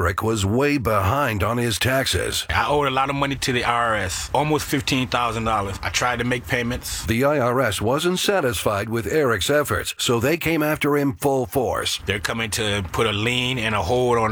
Eric was way behind on his taxes. I owed a lot of money to the IRS, almost $15,000. I tried to make payments. The IRS wasn't satisfied with Eric's efforts, so they came after him full force. They're coming to put a lien and a hold on